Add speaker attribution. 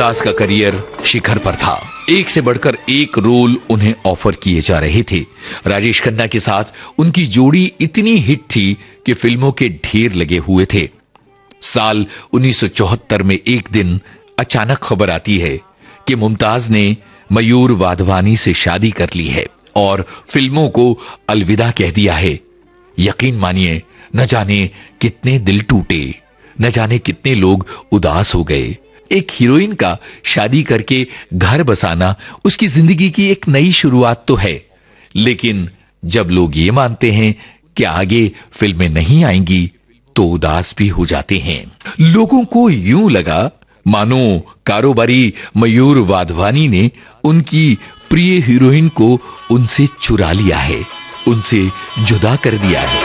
Speaker 1: मुमताज का करियर शिखर पर था। एक से बढ़कर एक रोल उन्हें ऑफर किए जा रहे थे। राजेश खन्ना के साथ उनकी जोड़ी इतनी हिट थी कि फिल्मों के ढेर लगे हुए थे। साल 1974 में एक दिन अचानक खबर आती है कि मुमताज ने मयूर वाधवानी से शादी कर ली है और फिल्मों को अलविदा कह दिया है। यकीन मानिए, न जाने कितने दिल टूटे, न जाने कितने लोग उदास हो गए। एक हीरोइन का शादी करके घर बसाना उसकी जिंदगी की एक नई शुरुआत तो है, लेकिन जब लोग ये मानते हैं कि आगे फिल्में नहीं आएंगी तो उदास भी हो जाते हैं। लोगों को यूं लगा मानो कारोबारी मयूर वाधवानी ने उनकी प्रिय हीरोइन को उनसे चुरा लिया है, उनसे जुदा कर दिया है।